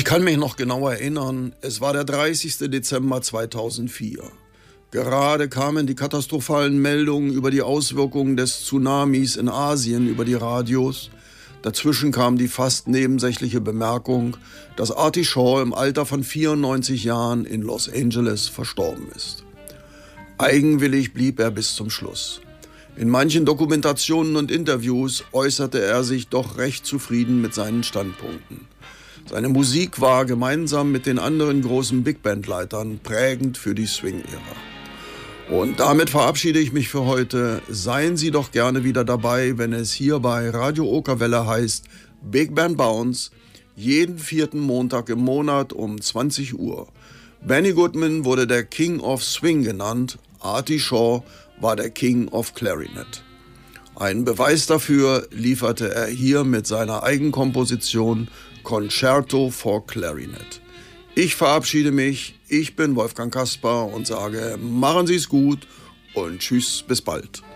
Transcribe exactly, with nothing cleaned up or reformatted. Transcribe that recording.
kann mich noch genau erinnern, es war der dreißigste Dezember zweitausendvier. Gerade kamen die katastrophalen Meldungen über die Auswirkungen des Tsunamis in Asien über die Radios. Dazwischen kam die fast nebensächliche Bemerkung, dass Artie Shaw im Alter von vierundneunzig Jahren in Los Angeles verstorben ist. Eigenwillig blieb er bis zum Schluss. In manchen Dokumentationen und Interviews äußerte er sich doch recht zufrieden mit seinen Standpunkten. Seine Musik war gemeinsam mit den anderen großen Big-Band-Leitern prägend für die Swing-Ära. Und damit verabschiede ich mich für heute. Seien Sie doch gerne wieder dabei, wenn es hier bei Radio Okerwelle heißt Big Band Bounce, jeden vierten Montag im Monat um zwanzig Uhr. Benny Goodman wurde der King of Swing genannt, Artie Shaw war der King of Clarinet. Einen Beweis dafür lieferte er hier mit seiner Eigenkomposition Concerto for Clarinet. Ich verabschiede mich, ich bin Wolfgang Kaspar und sage, machen Sie es gut und tschüss, bis bald.